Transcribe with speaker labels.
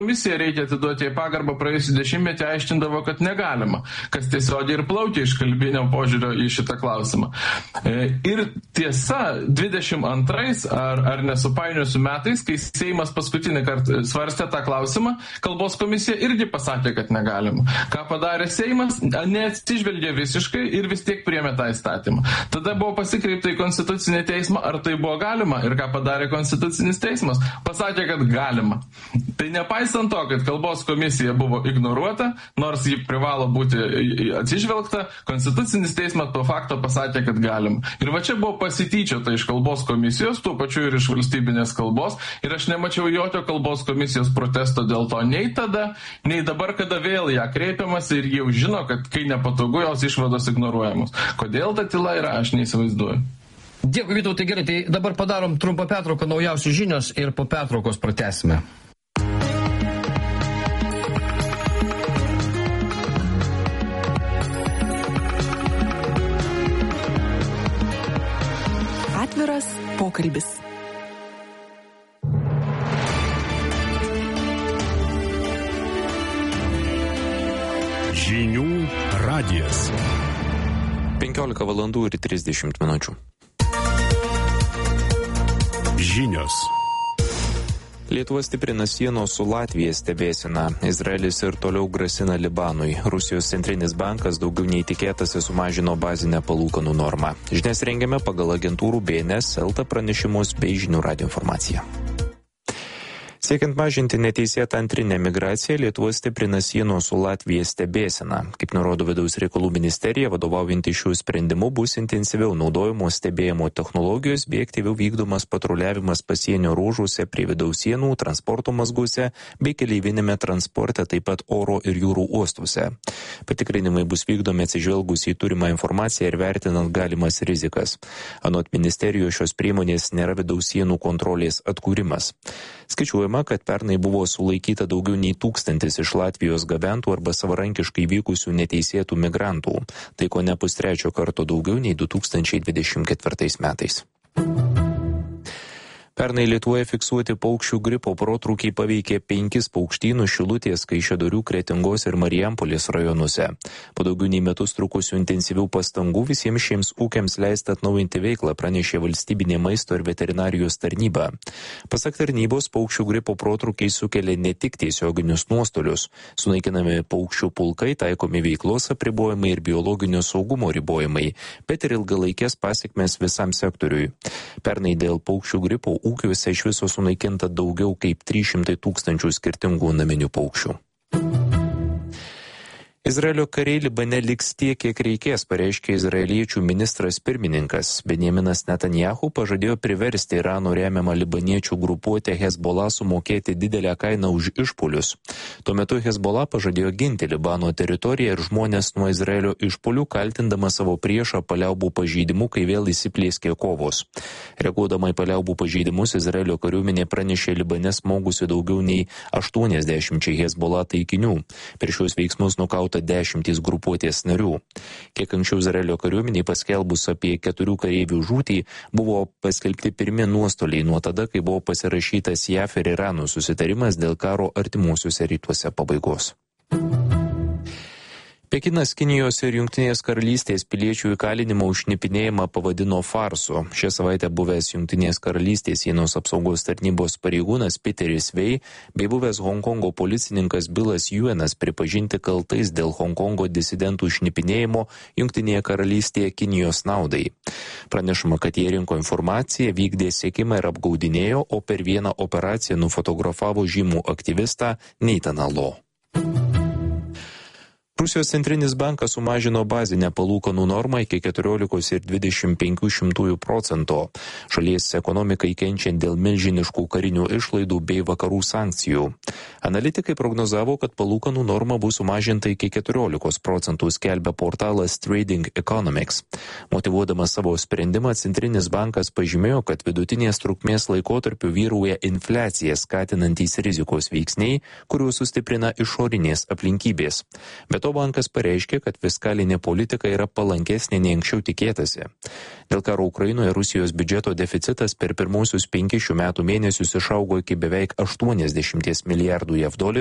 Speaker 1: Komisija, reikia atiduoti į pagarbą, praėjusį dešimtmetį aiškindavo, kad negalima, kas tiesiogiai ir plaukia iš kalbinio požiūrio į šitą klausimą. Ir tiesa, 22 ar nesupainiosiu metais, kai Seimas paskutinį kartą svarstė tą klausimą, kalbos komisija irgi pasakė, kad negalima. Ką padarė Seimas, neatsižvelgė visiškai ir vis tiek priėmė tą įstatymą. Tada buvo pasikreipta į Konstitucinį teismą, ar tai buvo galima, ir ką padarė Konstitucinis teismas, pasakė, kad galima. Tai nepaisant to, kad kalbos komisija buvo ignoruota, nors ji privalo būti atsižvelgta, Konstitucinis teismas po fakto pasakė, kad galima. Ir va čia buvo pasityčiota iš kalbos komisijos, tuo pačiu ir iš valstybinės kalbos, ir aš nemačiau jokio kalbos komisijos protesto dėl to nei tada, nei dabar, kada vėl ją kreipiamas ir jau žino, kad kai nepatogu, jos išvados ignoruojamos. Kodėl ta tyla yra, aš neįsivaizduoju.
Speaker 2: Dėkui, Vytautai, gerai, tai dabar padarom trumpą pertrauką, naujausios žinios ir po pertraukos pratęsime.
Speaker 3: Atviras pokalbis.
Speaker 4: Žinių radijas.
Speaker 5: 15 valandų ir 30 minučių.
Speaker 4: Žinios.
Speaker 5: Lietuva stiprina sienos su Latvija stebėseną. Izraelis ir toliau grasina Libanui. Rusijos centrinis bankas daugiau nei tikėtasi sumažino bazinę palūkanų normą. Žinias rengiame pagal agentūrų BNS, Elta pranešimus bei Žinių radijo informaciją. Siekiant mažinti neteisėtą antrinę migraciją, Lietuva stiprina sienos su Latvija stebėseną. Kaip nurodo Vidaus reikalų ministerija, vadovaujanti šių sprendimų bus intensyviau naudojamos stebėjimo technologijos bei aktyviau vykdomas patruliavimas pasienio ruožuose prie vidaus sienų, transporto mazguose bei keleivinėme transporte, taip pat oro ir jūrų uostuose. Patikrinimai bus vykdomi atsižvelgus į turimą informaciją ir vertinant galimas rizikas. Anot ministerijos šios priemonės nėra vidaus sienų kontrolės atkūrimas. Skaičiuojama, kad pernai buvo sulaikyta daugiau nei 1000 iš Latvijos gabentų arba savarankiškai vykusių neteisėtų migrantų. Tai ko ne pustrečio karto daugiau nei 2024 metais. Pernai Lietuvoje fiksuoti paukščių gripo protrūkiai paveikė 5 paukštynus Šilutės, Kaišiadorių, Kretingos ir Marijampolės rajonuose. Po daugiau nei metus trukusių intensyvių pastangų visiems šiems ūkiams leista atnaujinti veiklą, pranešė Valstybinė maisto ir veterinarijos tarnyba. Pasak tarnybos, paukščių gripo protrūkiai sukelia ne tik tiesioginius nuostolius. Sunaikinami paukščių pulkai, taikomi veiklos apribojimai ir biologinio saugumo ribojimai, bet ir ilgalaikės pasekmės visam sektoriui. Pernai dėl paukščių gripo ūkiuose iš viso sunaikinta daugiau kaip 300 000 skirtingų naminių paukščių. Izraelio kariai Libane liks tiek, kiek reikės, pareiškė izraeliečių ministras pirmininkas. Benjaminas Netanyahu pažadėjo priversti Irano remiamą libaniečių grupuotę Hezbollah sumokėti didelę kainą už išpuolius. Tuo metu Hezbollah pažadėjo ginti Libano teritoriją ir žmonės nuo Izraelio išpuolių, kaltindama savo priešą paliaubų pažeidimu, kai vėl įsiplėskė kovos. Reaguodama į paliaubų pažeidimus, Izraelio kariuomenė pranešė Libane smogusi daugiau nei 80 Hezbollah taikinių. Per šios veiksmus nukauta 10 grupuotės narių. Kiek anksčiau Izraelio kariuomeniai paskelbus apie 4 kareivių žūtį, buvo paskelbti pirmi nuostoliai nuo tada, kai buvo pasirašytas JAF ir Irano susitarimas dėl karo artimuosiuose rytuose pabaigos. Pekinas Kinijos ir Jungtinės karalystės piliečių įkalinimą už šnipinėjimą pavadino farsu. Šią savaitę buvęs Jungtinės karalystės sienos apsaugos tarnybos pareigūnas Peteris Vei bei buvęs Honkongo policininkas Bilas Yuenas pripažinti kaltais dėl Honkongo disidentų šnipinėjimo Jungtinėje karalystėje Kinijos naudai. Pranešama, kad jie rinko informaciją, vykdė sekimą ir apgaudinėjo, o per vieną operaciją nufotografavo žymų aktyvistą Neitaną Lo. Rusijos centrinis bankas sumažino bazinę palūkanų normą iki 14,25%. Šalies ekonomikai kenčiant dėl milžiniškų karinių išlaidų bei vakarų sankcijų. Analitikai prognozavo, kad palūkanų norma bus sumažinta iki 14%, skelbia portalas Trading Economics. Motyvuodamas savo sprendimą, centrinis bankas pažymėjo, kad vidutinės trukmės laikotarpiu vyrauja infliacija skatinantys rizikos veiksniai, kuriuos sustiprina išorinės aplinkybės. Be to to bankas pareiškė, kad fiskalinė politika yra palankesnė nei anksčiau tikėtasi. Dėl karo Ukrainoje Rusijos biudžeto deficitas per pirmuosius 5 šių metų mėnesius išaugo iki beveik 80 milijardų JAV dolerių.